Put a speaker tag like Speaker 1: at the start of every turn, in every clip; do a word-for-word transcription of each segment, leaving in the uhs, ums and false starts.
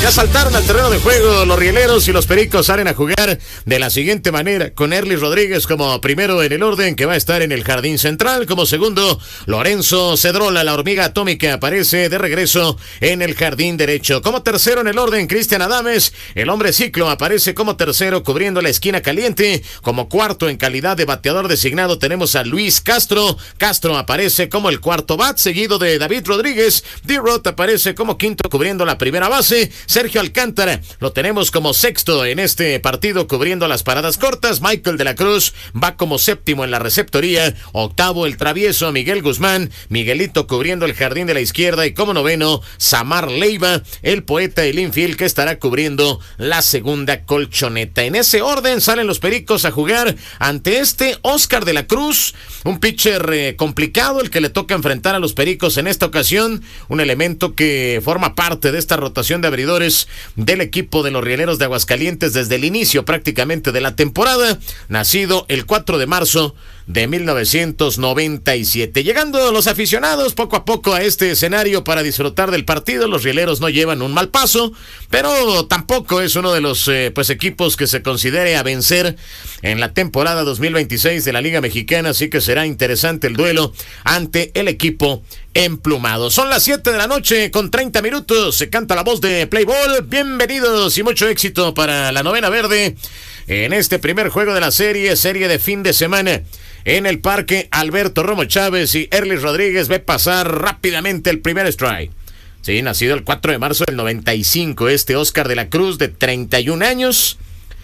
Speaker 1: Ya saltaron al terreno de juego los rieleros y los pericos salen a jugar de la siguiente manera, con Erlis Rodríguez como primero en el orden, que va a estar en el jardín central. Como segundo, Lorenzo Cedrola, la hormiga atómica, aparece de regreso en el jardín derecho. Como tercero en el orden, Cristian Adames, el hombre ciclo, aparece como tercero cubriendo la esquina caliente. Como cuarto en calidad de bateador designado tenemos a Luis Castro. Castro aparece como el cuarto bat, seguido de David Rodríguez. D-Rod aparece como quinto cubriendo la primera base. Sergio Alcántara lo tenemos como sexto en este partido cubriendo las paradas cortas. Michael de la Cruz va como séptimo en la receptoría. Octavo el travieso Miguel Guzmán. Miguelito cubriendo el jardín de la izquierda. Y como noveno, Samar Leiva, el poeta del infield, que estará cubriendo la segunda colchoneta. En ese orden salen los pericos a jugar ante este Oscar de la Cruz, un pitcher eh, complicado el que le toca enfrentar a los pericos en esta ocasión, un elemento que forma parte de esta rotación de abridores del equipo de los Rieleros de Aguascalientes desde el inicio prácticamente de la temporada, nacido el cuatro de marzo de mil novecientos noventa y siete. Llegando los aficionados poco a poco a este escenario para disfrutar del partido. Los rieleros no llevan un mal paso, pero tampoco es uno de los eh, pues equipos que se considere a vencer en la temporada dos mil veintiséis de la Liga Mexicana, así que será interesante el duelo ante el equipo emplumado. Son las siete de la noche con treinta minutos, se canta la voz de Play Ball. Bienvenidos y mucho éxito para la novena verde en este primer juego de la serie, serie de fin de semana. En el parque, Alberto Romo Chávez y Erlis Rodríguez ve pasar rápidamente el primer strike. Sí, nacido el cuatro de marzo del noventa y cinco, este Oscar de la Cruz, de treinta y un años,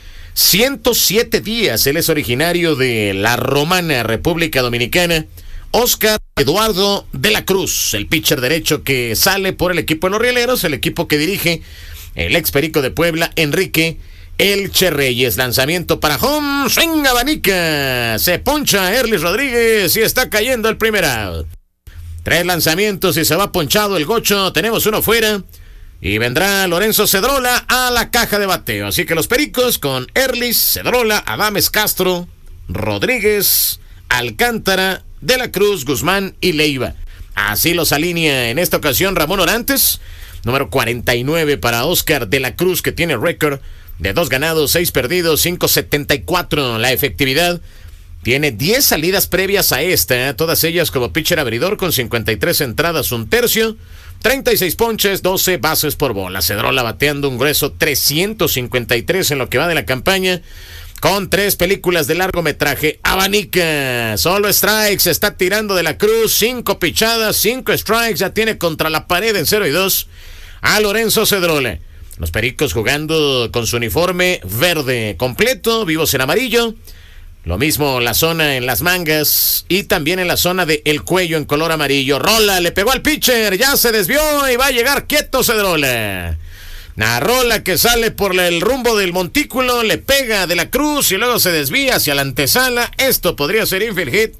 Speaker 1: ciento siete días. Él es originario de la Romana, República Dominicana. Oscar Eduardo de la Cruz, el pitcher derecho que sale por el equipo de los Rieleros, el equipo que dirige el ex perico de Puebla, Enrique Elche Reyes. Lanzamiento para home, swing abanica, se poncha Erlis Rodríguez y está cayendo el primer out. Tres lanzamientos y se va ponchado el gocho, tenemos uno fuera y vendrá Lorenzo Cedrola a la caja de bateo. Así que los pericos con Erlis, Cedrola, Adames, Castro, Rodríguez, Alcántara, de la Cruz, Guzmán y Leiva. Así los alinea en esta ocasión Ramón Orantes, número cuarenta y nueve para Oscar de la Cruz, que tiene récord de dos ganados, seis perdidos, cinco setenta y cuatro la efectividad. Tiene diez salidas previas a esta, todas ellas como pitcher abridor con cincuenta y tres entradas, un tercio, treinta y seis ponches, doce bases por bola. Cedrola bateando un grueso trescientos cincuenta y tres en lo que va de la campaña, con tres películas de largometraje. Abanica, solo strikes, está tirando de la Cruz, cinco pichadas, cinco strikes, ya tiene contra la pared en cero y dos a Lorenzo Cedrola. Los pericos jugando con su uniforme verde completo, vivos en amarillo. Lo mismo la zona en las mangas y también en la zona de el cuello en color amarillo. Rola, le pegó al pitcher, ya se desvió y va a llegar quieto Cedrola. Una rola que sale por el rumbo del montículo, le pega de la Cruz y luego se desvía hacia la antesala. Esto podría ser infield hit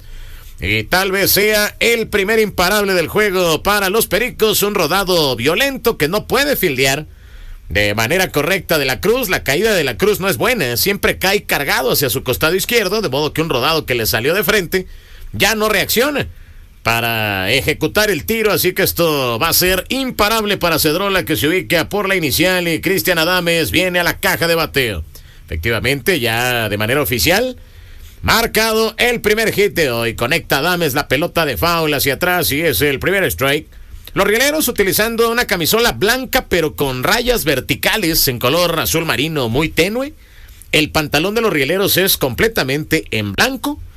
Speaker 1: y tal vez sea el primer imparable del juego para los pericos. Un rodado violento que no puede fildear de manera correcta de la Cruz. La caída de la Cruz no es buena, siempre cae cargado hacia su costado izquierdo, de modo que un rodado que le salió de frente ya no reacciona para ejecutar el tiro, así que esto va a ser imparable para Cedrola, que se ubica por la inicial, y Cristian Adames viene a la caja de bateo. Efectivamente, ya de manera oficial, marcado el primer hit de hoy. Conecta Adames la pelota de foul hacia atrás y es el primer strike. Los rieleros utilizando una camisola blanca pero con rayas verticales en color azul marino muy tenue. El pantalón de los rieleros es completamente en blanco.